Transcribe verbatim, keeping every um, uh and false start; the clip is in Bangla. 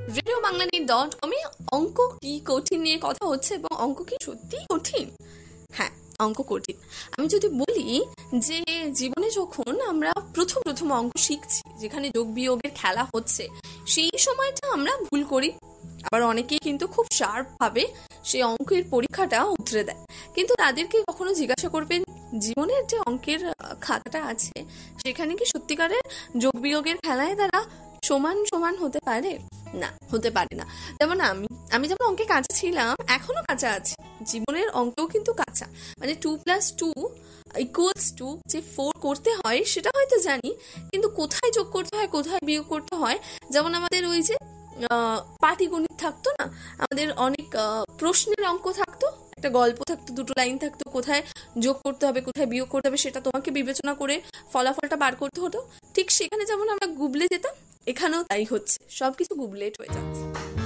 রেডিও বাংলানি ডট কমে অঙ্ক কি কঠিন নিয়ে কথা হচ্ছে, এবং অঙ্ক কি সত্যি কঠিন? হ্যাঁ, অঙ্ক কঠিন। আমি যদি বলি যে জীবনে যখন আমরা প্রথম প্রথম অঙ্ক শিখছি, যেখানে যোগ বিয়োগের খেলা হচ্ছে, সেই সময়টা আমরা ভুল করি। আবার অনেকেই কিন্তু খুব শার্প ভাবে সেই অঙ্কের পরীক্ষাটা উতরে দেয়। কিন্তু তাদেরকে কখনো জিজ্ঞাসা করবেন, জীবনের যে অঙ্কের আহ, খাতাটা আছে, সেখানে কি সত্যিকারের যোগ বিয়োগের খেলায় তারা সমান সমান হতে পারে? না, হতে পারে না। যেমন আমি আমি যেমন অঙ্কে কাঁচা ছিলাম, এখনো কাঁচা আছি। জীবনের অঙ্কেও কিন্তু কাঁচা। মানে two plus two equals to যে ফোর করতে হয় সেটা হয়তো জানি, কিন্তু কোথায় যোগ করতে হয়, কোথায় বিয়োগ করতে হয়, যেমন আমাদের ওই যে আহ, পাটিগণিত থাকতো না, আমাদের অনেক আহ, প্রশ্নের অঙ্ক থাকতো, একটা গল্প থাকতো, দুটো লাইন থাকতো, কোথায় যোগ করতে হবে কোথায় বিয়োগ করতে হবে সেটা তোমাকে বিবেচনা করে ফলাফলটা বার করতে হতো। ঠিক সেখানে যেমন আমরা গুবলে যেতাম, এখানেও তাই হচ্ছে, সবকিছু গুবলেট হয়ে যাচ্ছে।